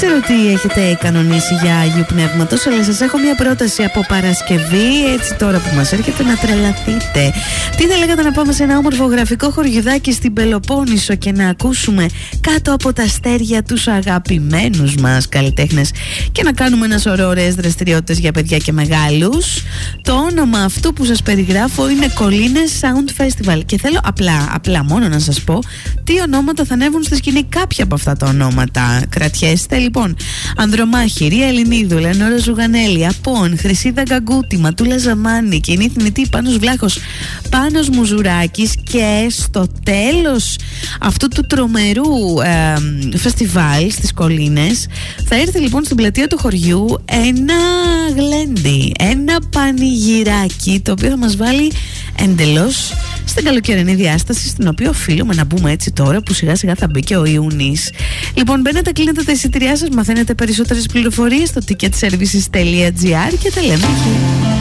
ξέρω τι έχετε κανονίσει για Αγίου Πνεύματος, αλλά σας έχω μια πρόταση από Παρασκευή, έτσι τώρα που μας έρχεται, να τρελαθείτε. Τι θα λέγατε να πάμε σε ένα όμορφο γραφικό χωριουδάκι στην Πελοπόννησο και να ακούσουμε κάτω από τα αστέρια τους αγαπημένους μας καλλιτέχνες και να κάνουμε ένα σωρό ωραίες δραστηριότητες για παιδιά και μεγάλους. Το όνομα αυτού που σας περιγράφω είναι Κολλήνες Sound Festival και θέλω απλά μόνο να σας πω τι ονόματα θα ανέβουν στη σκηνή. Κάποια από αυτά τα ονόματα κρατιέστε λοιπόν: Ανδρομάχη, Ρία Ελληνίδου, Λεωνόρα Ζουγανέλη, Απών, Χρυσίδα Γκαγκούτη, Ματούλα Ζαμάνη, Κοινή Θνητή, Πάνος Βλάχος, Πάνος Μουζουράκης. Και στο τέλος αυτού του τρομερού φεστιβάλ στις Κολλήνες θα έρθει λοιπόν στην πλατεία του χωριού ένα γλέντι, ένα πανηγυράκι, το οποίο θα μας βάλει εντελώς στην καλοκαιρινή διάσταση, στην οποία οφείλουμε να μπούμε έτσι τώρα που σιγά σιγά θα μπει και ο Ιούνις. Λοιπόν, μπαίνετε, κλείνετε τα εισιτήριά σας, μαθαίνετε περισσότερες πληροφορίες στο ticketservices.gr και τα λέμε εκεί.